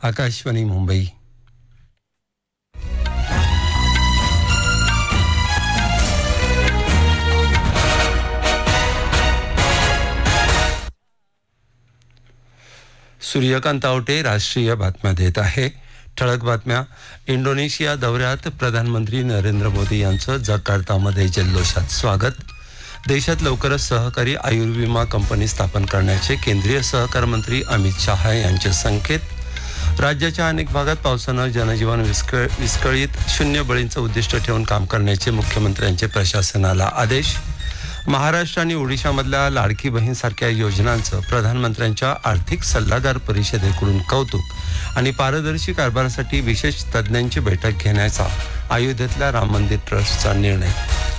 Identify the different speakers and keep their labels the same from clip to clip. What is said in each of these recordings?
Speaker 1: आकाशवाणी मुंबई. सूर्यकांत आवटे राष्ट्रीय बातम्या देत आहे. ठळक बातम्या. इंडोनेशिया दौऱ्यात प्रधानमंत्री नरेंद्र मोदी यांचं जकार्तामध्ये जल्लोषात स्वागत. देशात लवकरच सहकारी आयुर्विमा कंपनी स्थापन करण्याचे केंद्रीय सहकार मंत्री अमित शहा यांचे संकेत. राज्याच्या अनेक भागात पावसानं जनजीवन विस्कळीत, 0 बळींचं उद्दिष्ट ठेवून काम करण्याचे मुख्यमंत्र्यांचे प्रशासनाला आदेश. महाराष्ट्र आणि ओडिशामधल्या लाडकी बहीणसारख्या योजनांचं प्रधानमंत्र्यांच्या आर्थिक सल्लागार परिषदेकडून कौतुक आणि पारदर्शी कारभारासाठी विशेष तज्ज्ञांची बैठक घेण्याचा अयोध्येतल्या राम मंदिर ट्रस्टचा निर्णय.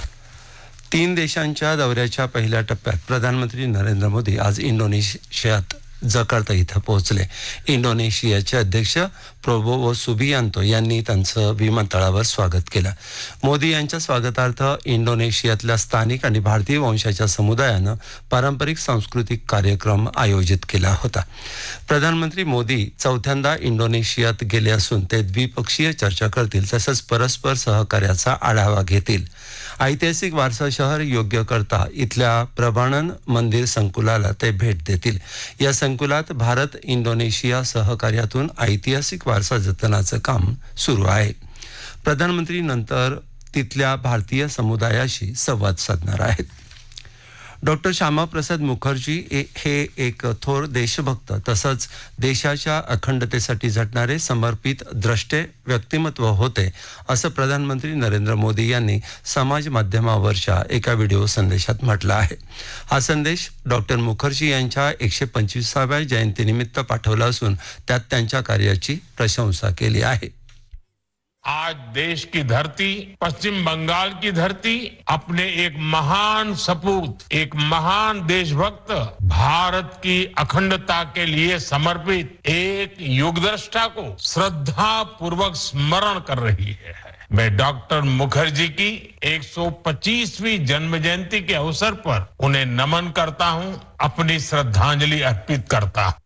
Speaker 1: 3 देशांच्या दौऱ्याच्या पहिल्या टप्प्यात प्रधानमंत्री नरेंद्र मोदी आज इंडोनेशियात जकार्ता इथं पोहोचले. इंडोनेशियाचे अध्यक्ष प्रोबोवो सुबियांतो यांनी त्यांचं विमानतळावर स्वागत केलं. मोदी यांच्या स्वागतार्थ इंडोनेशियातल्या स्थानिक आणि भारतीय वंशाच्या समुदायानं पारंपरिक सांस्कृतिक कार्यक्रम आयोजित केला होता. प्रधानमंत्री मोदी 4थ्यांदा इंडोनेशियात गेले असून ते द्विपक्षीय चर्चा करतील, तसंच परस्पर सहकार्याचा आढावा घेतील. ऐतिहासिक वारसा शहर योग्यकर्ता इथल्या प्रभाणन मंदिर संकुलाला ते भेट देतील. या संकुलात भारत इंडोनेशिया सहकार्यातून ऐतिहासिक वारसा जतनाचं काम सुरू आहे. प्रधानमंत्री नंतर तिथल्या भारतीय समुदायाशी संवाद साधणार आहेत. डॉक्टर श्यामाप्रसाद मुखर्जी हे एक थोर देशभक्त तसंच देशाच्या अखंडतेसाठी झटणारे समर्पित द्रष्टे व्यक्तिमत्व होते, असं प्रधानमंत्री नरेंद्र मोदी यांनी समाज माध्यमावरच्या एका व्हिडिओ संदेशात म्हटलं आहे. हा संदेश डॉक्टर मुखर्जी यांच्या 125व्या जयंतीनिमित्त पाठवला असून त्यात त्यांच्या कार्याची प्रशंसा केली आहे.
Speaker 2: आज देश की धरती, पश्चिम बंगाल की धरती, अपने एक महान सपूत, एक महान देशभक्त, भारत की अखंडता के लिए समर्पित एक युगदृष्टा को श्रद्धा पूर्वक स्मरण कर रही है. मैं डॉक्टर मुखर्जी की 125वीं जन्म जयंती के अवसर पर उन्हें नमन करता हूं, अपनी श्रद्धांजलि अर्पित करता हूं.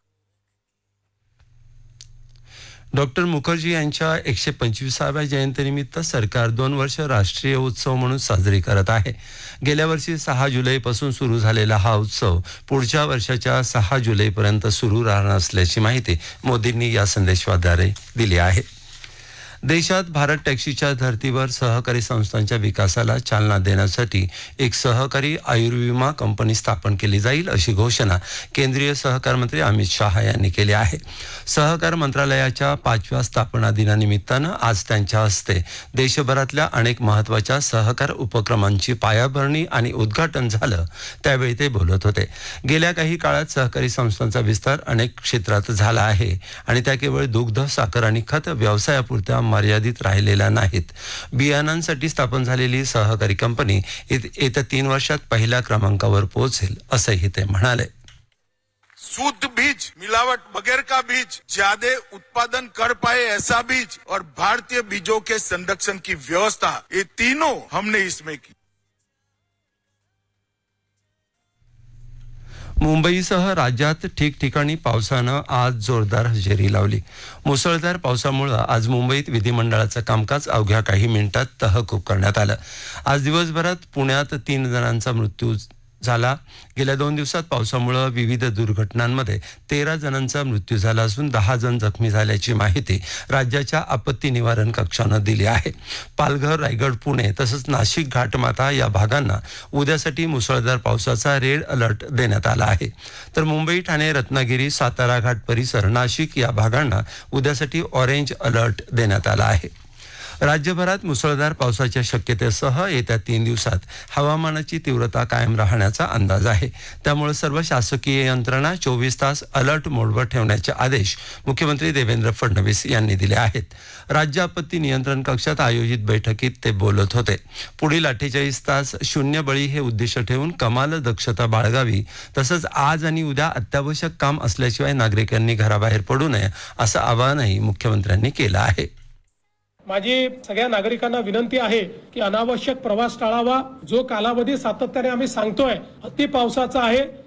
Speaker 1: डॉक्टर मुखर्जी यांच्या 125व्या जयंतीनिमित्त सरकार 2 वर्ष राष्ट्रीय उत्सव म्हणून साजरी करत आहे. गेल्या वर्षी 6 जुलैपासून सुरू झालेला हा उत्सव पुढच्या वर्षाच्या 6 जुलैपर्यंत सुरू राहणार असल्याची माहिती मोदींनी या संदेशाद्वारे दिली आहे. देशात भारत टॅक्सीच्या धर्तीवर सहकारी संस्थांच्या विकासाला चालना देण्यासाठी एक सहकारी आयुर्विमा कंपनी स्थापन केली जाईल, अशी घोषणा केंद्रीय सहकार मंत्री अमित शहा यांनी केली आहे. सहकार मंत्रालयाच्या 5व्या स्थापना दिनानिमित्तानं आज त्यांच्या हस्ते देशभरातल्या अनेक महत्त्वाच्या सहकार उपक्रमांची पायाभरणी आणि उद्घाटन झालं. त्यावेळी ते बोलत होते. गेल्या काही काळात सहकारी संस्थांचा विस्तार अनेक क्षेत्रात झाला आहे आणि त्या केवळ दुग्ध, साखर आणि खत व्यवसायापुरत्या मर्यादित राहिलेल्या नाहीत. बियाणांसाठी स्थापन झालेली सहकारी कंपनी येत्या 3 वर्षात पहिल्या क्रमांकावर पोहोचेल, असंही ते म्हणाले.
Speaker 3: शुद्ध बीज, मिलावट बगैर का बीज, ज्यादा उत्पादन कर पाए ऐसा बीज और भारतीय बीजों के संरक्षण की व्यवस्था, ये तीनों हमने इसमें की.
Speaker 1: मुंबईसह राज्यात ठिकठिकाणी पावसानं आज जोरदार हजेरी लावली. मुसळधार पावसामुळे आज मुंबईत विधिमंडळाचं कामकाज अवघ्या काही मिनिटात तहकूब करण्यात आलं. आज दिवसभरात पुण्यात 3 जणांचा मृत्यू झाला. गेल्या 2 दिवसात पावसामुळे विविध दुर्घटनांमध्ये 13 जणांचा मृत्यू झाला असून 10 जण जखमी झाल्याची माहिती राज्याच्या आपत्ती निवारण कक्षानं दिली आहे. पालघर, रायगड, पुणे तसंच नाशिक घाटमाथा या भागांना उद्यासाठी मुसळधार पावसाचा रेड अलर्ट देण्यात आला आहे. तर मुंबई, ठाणे, रत्नागिरी, सातारा घाट परिसर, नाशिक या भागांना उद्यासाठी ऑरेंज अलर्ट देण्यात आला आहे. राज्यभरात मुसळधार पावसाच्या शक्यतेसह येत्या 3 दिवसात हवामानाची तीव्रता कायम राहण्याचा अंदाज आहे. त्यामुळे सर्व शासकीय यंत्रणा 24 तास अलर्ट मोडवर ठेवण्याचे आदेश मुख्यमंत्री देवेंद्र फडणवीस यांनी दिले आहेत. राज्य आपत्ती नियंत्रण कक्षात आयोजित बैठकीत ते बोलत होते. पुढील 48 तास 0 बळी हे उद्दिष्ट ठेवून कमाल दक्षता बाळगावी, तसंच आज आणि उद्या अत्यावश्यक काम असल्याशिवाय नागरिकांनी घराबाहेर पडू नये, असं आवाहनही मुख्यमंत्र्यांनी केलं आहे.
Speaker 4: माझी सगळ्या नागरिकांना विनंती आहे की अनावश्यक प्रवास टाळावा. जो कालावधी सातत्याने आम्ही सांगतोय, अति पावसाचा आहे,